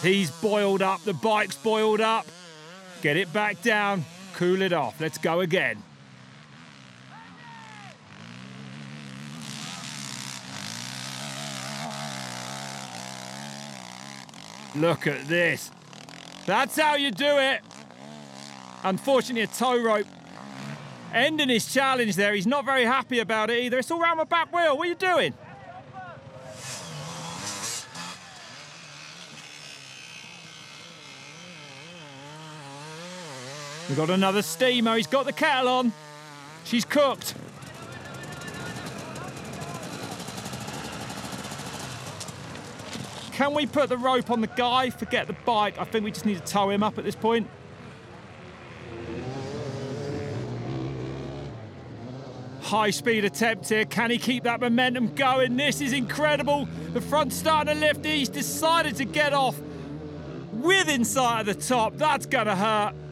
He's boiled up, the bike's boiled up. Get it back down, cool it off. Let's go again. Look at this. That's how you do it. Unfortunately, a tow rope ending his challenge there. He's not very happy about it either. It's all round my back wheel. What are you doing? We've got another steamer. He's got the kettle on. She's cooked. Can we put the rope on the guy? Forget the bike. I think we just need to tow him up at this point. High speed attempt here. Can he keep that momentum going? This is incredible. The front's starting to lift. He's decided to get off with inside of the top. That's gonna hurt.